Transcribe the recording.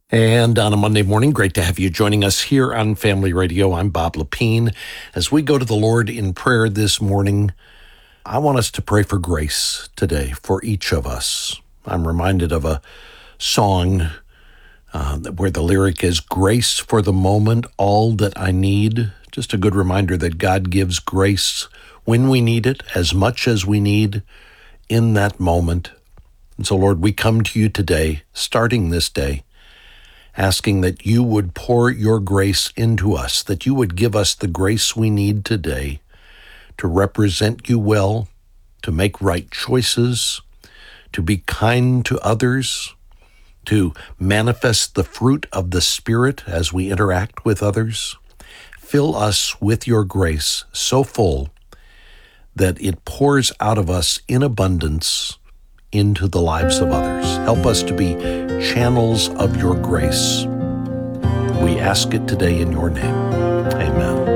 And on a Monday morning, great to have you joining us here on Family Radio. I'm Bob Lepine. As we go to the Lord in prayer this morning, I want us to pray for grace today for each of us. I'm reminded of a song where the lyric is, "Grace for the moment, all that I need." Just a good reminder that God gives grace when we need it, as much as we need in that moment. And so, Lord, we come to you today, starting this day, asking that you would pour your grace into us, that you would give us the grace we need today to represent you well, to make right choices, to be kind to others, to manifest the fruit of the Spirit as we interact with others. Fill us with your grace so full that it pours out of us in abundance into the lives of others. Help us to be channels of your grace. We ask it today in your name. Amen.